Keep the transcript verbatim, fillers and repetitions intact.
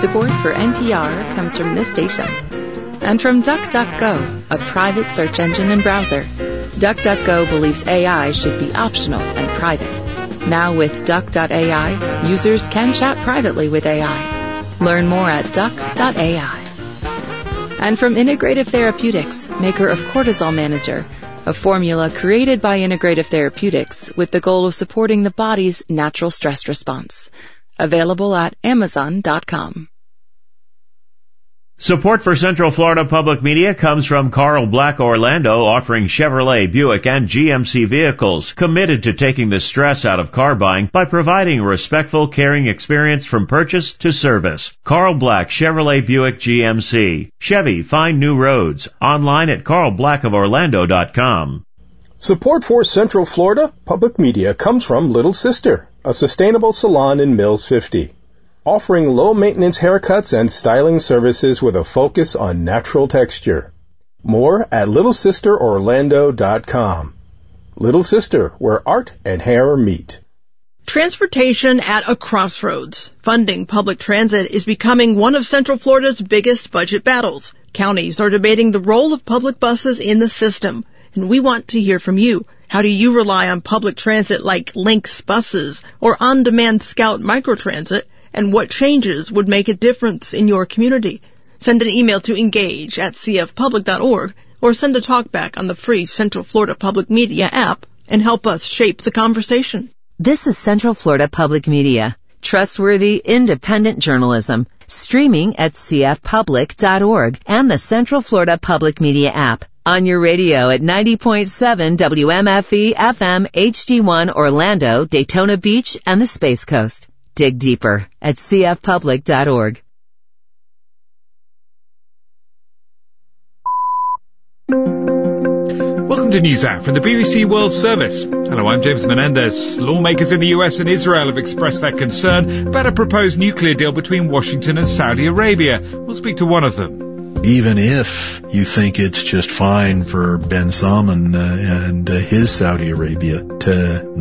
Support for N P R comes from this station. And from DuckDuckGo, a private search engine and browser. DuckDuckGo believes A I should be optional and private. Now with Duck dot A I, users can chat privately with A I. Learn more at Duck dot A I. And from Integrative Therapeutics, maker of Cortisol Manager, a formula created by Integrative Therapeutics with the goal of supporting the body's natural stress response. Available at Amazon dot com. Support for Central Florida Public Media comes from Carl Black Orlando, offering Chevrolet, Buick, and G M C vehicles, committed to taking the stress out of car buying by providing a respectful, caring experience from purchase to service. Carl Black, Chevrolet, Buick, G M C. Chevy, find new roads. Online at carl black of orlando dot com. Support for Central Florida Public Media comes from Little Sister, a sustainable salon in Mills fifty. Offering low-maintenance haircuts and styling services with a focus on natural texture. More at little sister orlando dot com. Little Sister, where art and hair meet. Transportation at a crossroads. Funding public transit is becoming one of Central Florida's biggest budget battles. Counties are debating the role of public buses in the system, and we want to hear from you. How do you rely on public transit like Lynx buses or on-demand Scout microtransit? And what changes would make a difference in your community? Send an email to engage at c f public dot org or send a talkback on the free Central Florida Public Media app and help us shape the conversation. This is Central Florida Public Media, trustworthy, independent journalism, streaming at c f public dot org and the Central Florida Public Media app. On your radio at ninety point seven W M F E F M H D one Orlando, Daytona Beach, and the Space Coast. Dig deeper at c f public dot org. Welcome to NewsHour from the B B C World Service. Hello, I'm James Menendez. Lawmakers in the U S and Israel have expressed their concern about a proposed nuclear deal between Washington and Saudi Arabia. We'll speak to one of them. Even if you think it's just fine for Ben Salman uh, and uh, his Saudi Arabia to